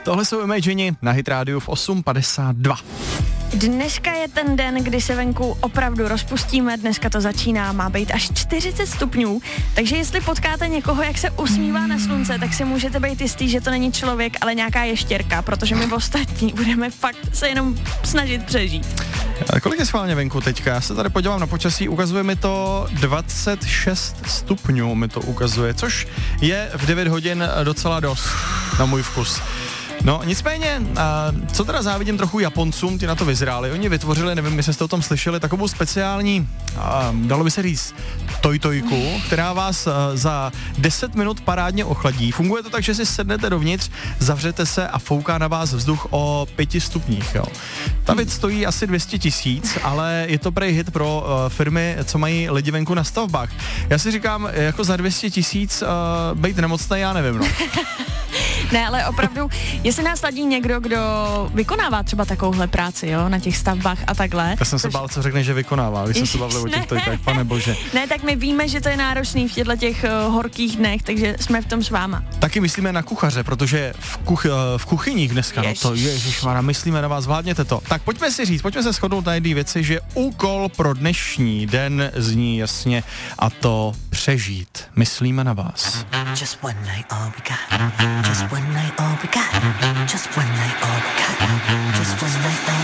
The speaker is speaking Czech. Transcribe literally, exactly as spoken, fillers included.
Tohle jsou Imagine na Hit Rádiu v osm padesát dva. Dneska je ten den, kdy se venku opravdu rozpustíme, dneska to začíná, má být až čtyřicet stupňů, takže jestli potkáte někoho, jak se usmívá na slunce, tak si můžete být jistý, že to není člověk, ale nějaká ještěrka, protože my ostatní budeme fakt se jenom snažit přežít. A kolik je schválně venku teďka? Já se tady podívám na počasí, ukazuje mi to dvacet šest stupňů, mi to ukazuje, což je v devět hodin docela dost na můj vkus. No nicméně, a co teda závidím trochu Japoncům, ty na to vyzráli, oni vytvořili, nevím, jestli jste o tom slyšeli, takovou speciální, a, dalo by se říct, tojtojku, která vás a, za deset minut parádně ochladí. Funguje to tak, že si sednete dovnitř, zavřete se a fouká na vás vzduch o pěti stupních, jo. Ta věc stojí asi dvě stě tisíc, ale je to prej hit pro uh, firmy, co mají lidi venku na stavbách. Já si říkám, jako za dvě stě tisíc uh, být nemocný, já nevím, no. Ne, ale opravdu, jestli nás sladí někdo, kdo vykonává třeba takovouhle práci, jo, na těch stavbách a takhle. Já jsem se bál, co řekne, že vykonává, když jsme se bavili o těch tojkách, pane bože. Ne, tak my víme, že to je náročný v těchto těch uh, horkých dnech, takže jsme v tom s váma. Taky myslíme na kuchaře, protože v, kuch, v kuchyních dneska, Ježiš. no to ježišmarja, myslíme na vás, zvládněte to. Tak pojďme si říct, pojďme se shodnout na jedné věci, že úkol pro dnešní den zní jasně, a to přežít. Myslíme na vás. Just one night all we got. Just one night all we got. Just one night all we got. Just one night all